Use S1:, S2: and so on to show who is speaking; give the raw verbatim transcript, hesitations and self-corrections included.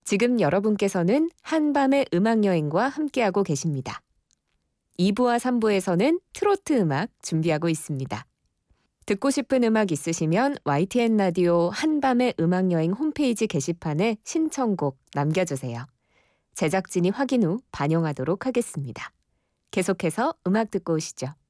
S1: 지금 여러분께서는 한밤의 음악여행과 함께하고 계십니다. 이 부와 삼 부에서는 트로트 음악 준비하고 있습니다. 듣고 싶은 음악 있으시면 와이티엔 라디오 한밤의 음악여행 홈페이지 게시판에 신청곡 남겨주세요. 제작진이 확인 후 반영하도록 하겠습니다. 계속해서 음악 듣고 오시죠.